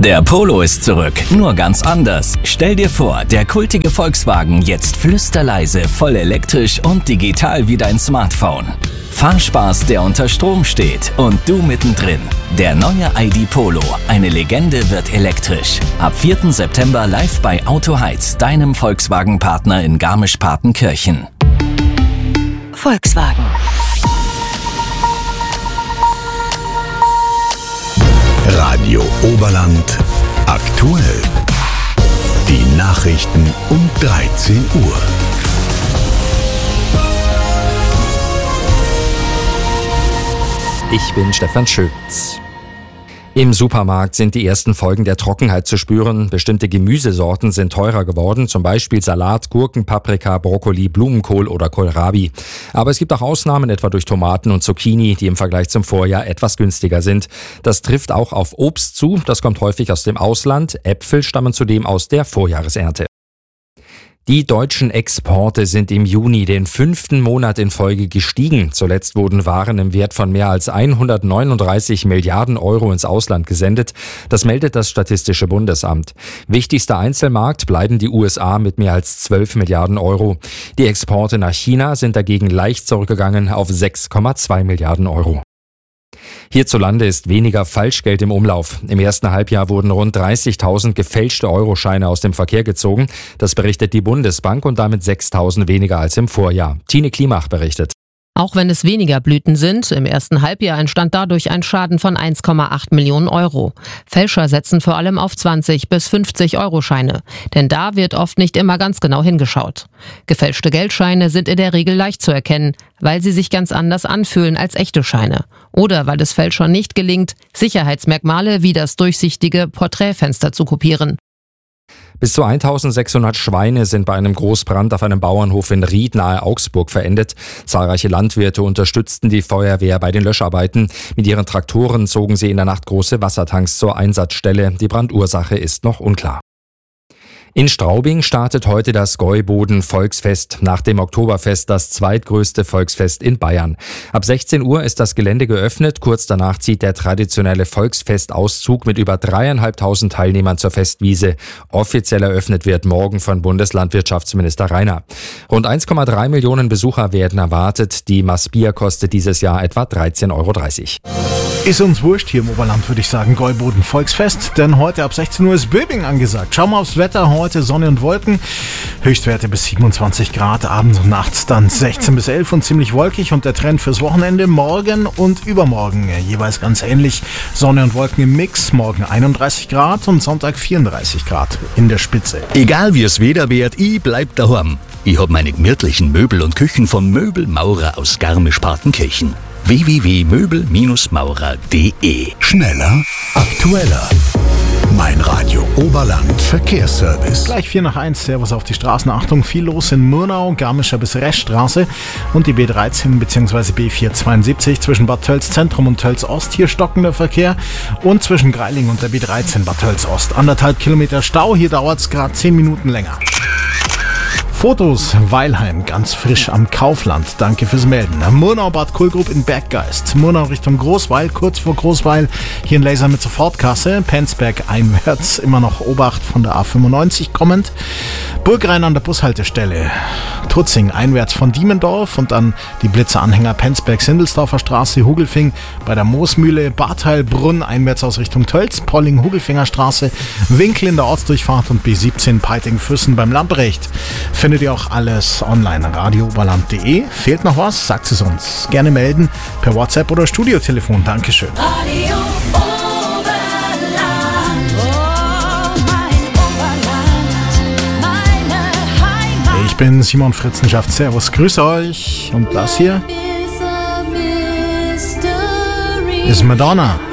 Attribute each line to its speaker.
Speaker 1: Der Polo ist zurück, nur ganz anders. Stell dir vor, der kultige Volkswagen jetzt flüsterleise, voll elektrisch und digital wie dein Smartphone. Fahrspaß, der unter Strom steht und du mittendrin. Der neue ID Polo, eine Legende, wird elektrisch. Ab 4. September live bei Autoheiz, deinem Volkswagen-Partner in Garmisch-Partenkirchen.
Speaker 2: Volkswagen.
Speaker 3: Radio Oberland aktuell. Die Nachrichten um 13 Uhr.
Speaker 4: Ich bin Stefan Schütz. Im Supermarkt sind die ersten Folgen der Trockenheit zu spüren. Bestimmte Gemüsesorten sind teurer geworden, zum Beispiel Salat, Gurken, Paprika, Brokkoli, Blumenkohl oder Kohlrabi. Aber es gibt auch Ausnahmen, etwa durch Tomaten und Zucchini, die im Vergleich zum Vorjahr etwas günstiger sind. Das trifft auch auf Obst zu, das kommt häufig aus dem Ausland. Äpfel stammen zudem aus der Vorjahresernte. Die deutschen Exporte sind im Juni den 5. Monat in Folge gestiegen. Zuletzt wurden Waren im Wert von mehr als 139 Milliarden Euro ins Ausland gesendet. Das meldet das Statistische Bundesamt. Wichtigster Einzelmarkt bleiben die USA mit mehr als 12 Milliarden Euro. Die Exporte nach China sind dagegen leicht zurückgegangen auf 6,2 Milliarden Euro. Hierzulande ist weniger Falschgeld im Umlauf. Im ersten Halbjahr wurden rund 30.000 gefälschte Euroscheine aus dem Verkehr gezogen. Das berichtet die Bundesbank und damit 6.000 weniger als im Vorjahr. Tine Klimach berichtet.
Speaker 5: Auch wenn es weniger Blüten sind, im ersten Halbjahr entstand dadurch ein Schaden von 1,8 Millionen Euro. Fälscher setzen vor allem auf 20 bis 50 Euroscheine, denn da wird oft nicht immer ganz genau hingeschaut. Gefälschte Geldscheine sind in der Regel leicht zu erkennen, weil sie sich ganz anders anfühlen als echte Scheine. Oder weil es Fälschern nicht gelingt, Sicherheitsmerkmale wie das durchsichtige Porträtfenster zu kopieren.
Speaker 4: Bis zu 1.600 Schweine sind bei einem Großbrand auf einem Bauernhof in Ried nahe Augsburg verendet. Zahlreiche Landwirte unterstützten die Feuerwehr bei den Löscharbeiten. Mit ihren Traktoren zogen sie in der Nacht große Wassertanks zur Einsatzstelle. Die Brandursache ist noch unklar. In Straubing startet heute das Gäuboden Volksfest, nach dem Oktoberfest das zweitgrößte Volksfest in Bayern. Ab 16 Uhr ist das Gelände geöffnet, kurz danach zieht der traditionelle Volksfestauszug mit über 3.500 Teilnehmern zur Festwiese. Offiziell eröffnet wird morgen von Bundeslandwirtschaftsminister Rainer. Rund 1,3 Millionen Besucher werden erwartet, die Maßbier kostet dieses Jahr etwa 13,30 Euro.
Speaker 6: Ist uns wurscht hier im Oberland, würde ich sagen, Gäuboden Volksfest, denn heute ab 16 Uhr ist Böbing angesagt. Schauen wir aufs Wetter, heute Sonne und Wolken, Höchstwerte bis 27 Grad, abends und nachts dann 16 bis 11 und ziemlich wolkig und der Trend fürs Wochenende morgen und übermorgen jeweils ganz ähnlich, Sonne und Wolken im Mix, morgen 31 Grad und Sonntag 34 Grad in der Spitze.
Speaker 3: Egal wie es Wetter wird, ich bleib daheim. Ich hab meine gemütlichen Möbel und Küchen vom Möbelmaurer aus Garmisch-Partenkirchen. www.möbel-maurer.de. Schneller, aktueller. Mein Radio Oberland Verkehrsservice.
Speaker 6: Gleich 4:01, Servus auf die Straßen. Achtung, viel los in Murnau, Garmischer bis Reschstraße und die B13 bzw. B472 zwischen Bad Tölz Zentrum und Tölz Ost. Hier stockender Verkehr und zwischen Greiling und der B13 Bad Tölz Ost. 1,5 Kilometer Stau, hier dauert es gerade 10 Minuten länger. Fotos, Weilheim, ganz frisch am Kaufland. Danke fürs Melden. Murnau, Bad Kohlgrub in Berggeist. Murnau Richtung Großweil, kurz vor Großweil. Hier ein Laser mit Sofortkasse. Penzberg einwärts, immer noch Obacht von der A95 kommend. Burgrhein an der Bushaltestelle. Tutzing einwärts von Diemendorf und dann die Blitzeranhänger Penzberg-Sindelsdorfer Straße, Hugelfing bei der Moosmühle, Bartheilbrunn einwärts aus Richtung Tölz, Polling, Hugelfinger Straße, Winkel in der Ortsdurchfahrt und B17 Peiting-Füssen beim Lamprecht. Findet ihr auch alles online, radiooberland.de. Fehlt noch was? Sagt es uns. Gerne melden per WhatsApp oder Studiotelefon. Dankeschön.
Speaker 2: Radio Oberland, oh mein Oberland, meine Heimat.
Speaker 6: Ich bin Simon Fritzenschaft. Servus, grüße euch. Und das hier ist Madonna.